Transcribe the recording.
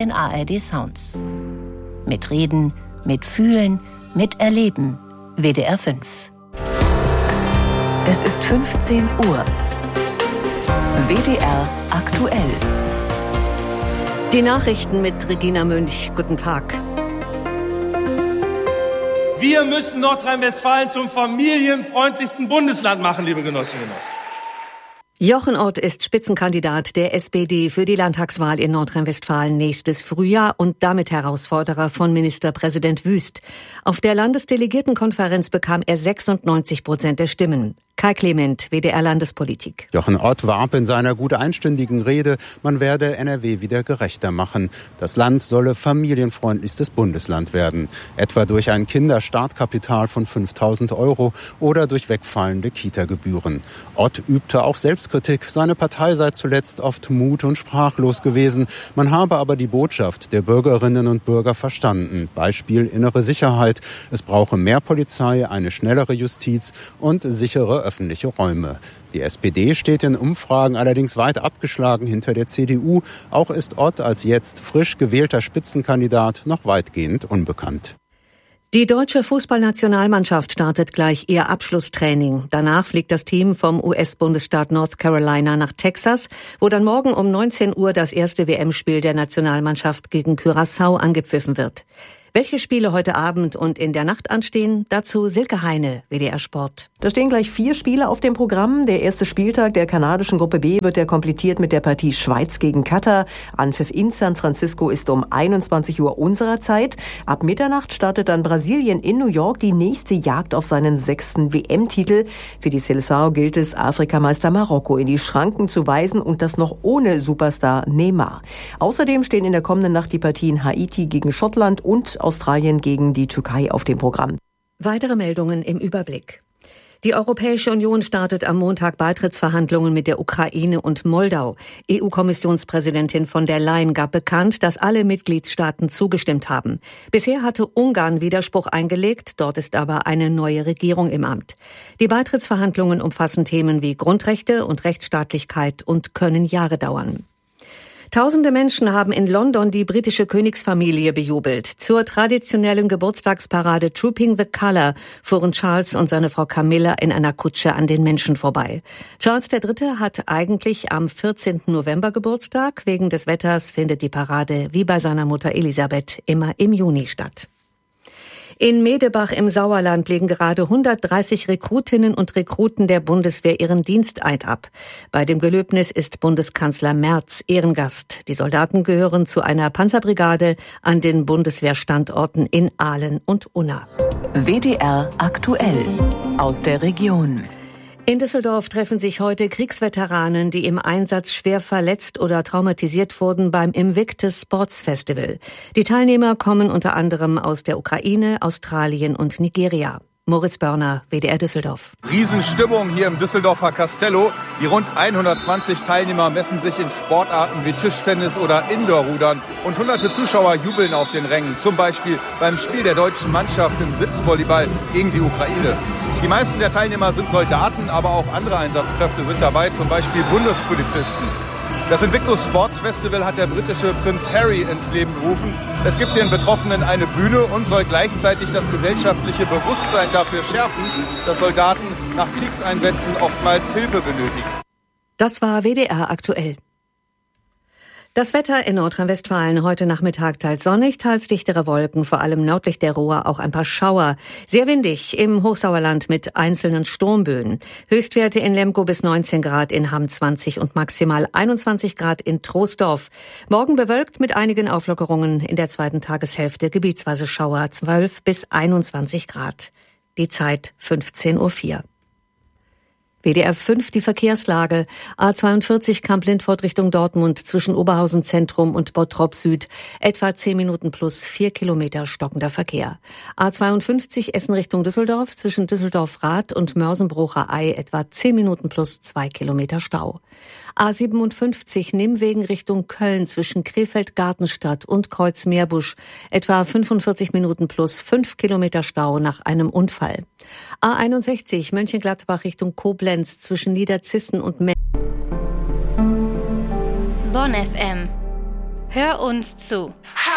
in ARD Sounds. Mit Reden, mit Fühlen, mit Erleben. WDR 5. Es ist 15 Uhr. WDR aktuell. Die Nachrichten mit Regina Münch. Guten Tag. Wir müssen Nordrhein-Westfalen zum familienfreundlichsten Bundesland machen, liebe Genossinnen und Genossen. Jochen Ott ist Spitzenkandidat der SPD für die Landtagswahl in Nordrhein-Westfalen nächstes Frühjahr und damit Herausforderer von Ministerpräsident Wüst. Auf der Landesdelegiertenkonferenz bekam er 96% der Stimmen. Kai Clement, WDR Landespolitik. Jochen Ott warb in seiner gut einstündigen Rede, man werde NRW wieder gerechter machen. Das Land solle familienfreundlichstes Bundesland werden. Etwa durch ein Kinderstartkapital von 5.000 € oder durch wegfallende Kita-Gebühren. Ott übte auch Selbstkritik. Seine Partei sei zuletzt oft mut- und sprachlos gewesen. Man habe aber die Botschaft der Bürgerinnen und Bürger verstanden. Beispiel innere Sicherheit. Es brauche mehr Polizei, eine schnellere Justiz und sichere öffentliche Räume. Die SPD steht in Umfragen allerdings weit abgeschlagen hinter der CDU. Auch ist Ott als jetzt frisch gewählter Spitzenkandidat noch weitgehend unbekannt. Die deutsche Fußballnationalmannschaft startet gleich ihr Abschlusstraining. Danach fliegt das Team vom US-Bundesstaat North Carolina nach Texas, wo dann morgen um 19 Uhr das erste WM-Spiel der Nationalmannschaft gegen Curaçao angepfiffen wird. Welche Spiele heute Abend und in der Nacht anstehen, dazu Silke Heine, WDR Sport. Da stehen gleich 4 Spiele auf dem Programm. Der erste Spieltag der kanadischen Gruppe B wird komplettiert mit der Partie Schweiz gegen Katar. Anpfiff in San Francisco ist um 21 Uhr unserer Zeit. Ab Mitternacht startet dann Brasilien in New York die nächste Jagd auf seinen 6. WM-Titel. Für die Seleção gilt es, Afrikameister Marokko in die Schranken zu weisen und das noch ohne Superstar Neymar. Außerdem stehen in der kommenden Nacht die Partien Haiti gegen Schottland und Australien gegen die Türkei auf dem Programm. Weitere Meldungen im Überblick. Die Europäische Union startet am Montag Beitrittsverhandlungen mit der Ukraine und Moldau. EU-Kommissionspräsidentin von der Leyen gab bekannt, dass alle Mitgliedstaaten zugestimmt haben. Bisher hatte Ungarn Widerspruch eingelegt, dort ist aber eine neue Regierung im Amt. Die Beitrittsverhandlungen umfassen Themen wie Grundrechte und Rechtsstaatlichkeit und können Jahre dauern. Tausende Menschen haben in London die britische Königsfamilie bejubelt. Zur traditionellen Geburtstagsparade Trooping the Colour fuhren Charles und seine Frau Camilla in einer Kutsche an den Menschen vorbei. Charles III. Hat eigentlich am 14. November Geburtstag. Wegen des Wetters findet die Parade wie bei seiner Mutter Elisabeth immer im Juni statt. In Medebach im Sauerland legen gerade 130 Rekrutinnen und Rekruten der Bundeswehr ihren Diensteid ab. Bei dem Gelöbnis ist Bundeskanzler Merz Ehrengast. Die Soldaten gehören zu einer Panzerbrigade an den Bundeswehrstandorten in Aalen und Unna. WDR aktuell aus der Region. In Düsseldorf treffen sich heute Kriegsveteranen, die im Einsatz schwer verletzt oder traumatisiert wurden, beim Invictus Sports Festival. Die Teilnehmer kommen unter anderem aus der Ukraine, Australien und Nigeria. Moritz Börner, WDR Düsseldorf. Riesenstimmung hier im Düsseldorfer Castello. Die rund 120 Teilnehmer messen sich in Sportarten wie Tischtennis oder Indoor-Rudern. Und hunderte Zuschauer jubeln auf den Rängen. Zum Beispiel beim Spiel der deutschen Mannschaft im Sitzvolleyball gegen die Ukraine. Die meisten der Teilnehmer sind Soldaten, aber auch andere Einsatzkräfte sind dabei, zum Beispiel Bundespolizisten. Das Invictus Sports Festival hat der britische Prinz Harry ins Leben gerufen. Es gibt den Betroffenen eine Bühne und soll gleichzeitig das gesellschaftliche Bewusstsein dafür schärfen, dass Soldaten nach Kriegseinsätzen oftmals Hilfe benötigen. Das war WDR aktuell. Das Wetter in Nordrhein-Westfalen heute Nachmittag teils sonnig, teils dichtere Wolken, vor allem nördlich der Ruhr auch ein paar Schauer. Sehr windig im Hochsauerland mit einzelnen Sturmböen. Höchstwerte in Lemgo bis 19 Grad, in Hamm 20 und maximal 21 Grad in Troisdorf. Morgen bewölkt mit einigen Auflockerungen, in der zweiten Tageshälfte gebietsweise Schauer 12 bis 21 Grad. Die Zeit 15:04 Uhr. WDR 5, die Verkehrslage. A42 Kamp-Lindfort Richtung Dortmund zwischen Oberhausen Zentrum und Bottrop Süd. Etwa 10 Minuten plus 4 Kilometer stockender Verkehr. A52 Essen Richtung Düsseldorf zwischen Düsseldorf-Rath und Mörsenbrucher-Ei etwa 10 Minuten plus 2 Kilometer Stau. A57 Nimwegen Richtung Köln zwischen Krefeld-Gartenstadt und Kreuz-Meerbusch. Etwa 45 Minuten plus 5 Kilometer Stau nach einem Unfall. A61 Mönchengladbach Richtung Koblenz zwischen Niederzissen und Bonn FM. Hör uns zu.